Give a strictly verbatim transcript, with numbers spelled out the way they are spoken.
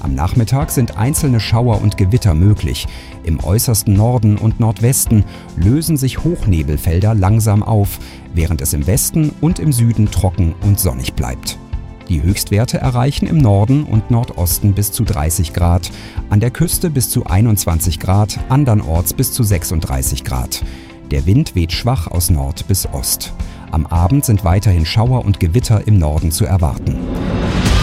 Am Nachmittag sind einzelne Schauer und Gewitter möglich. Im äußersten Norden und Nordwesten lösen sich Hochnebelfelder langsam auf, während es im Westen und im Süden trocken und sonnig bleibt. Die Höchstwerte erreichen im Norden und Nordosten bis zu dreißig Grad, an der Küste bis zu einundzwanzig Grad, andernorts bis zu sechsunddreißig Grad. Der Wind weht schwach aus Nord bis Ost. Am Abend sind weiterhin Schauer und Gewitter im Norden zu erwarten.